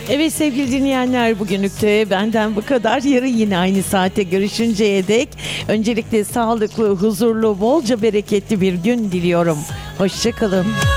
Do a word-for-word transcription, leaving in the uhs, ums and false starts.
Evet sevgili dinleyenler, bugünlük de benden bu kadar. Yarın yine aynı saate görüşünceye dek öncelikle sağlıklı, huzurlu, bolca bereketli bir gün diliyorum. Hoşça kalın.